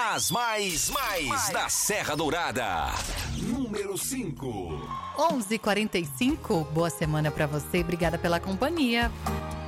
As mais da Serra Dourada. Número 5. 11h45. Boa semana pra você. Obrigada pela companhia.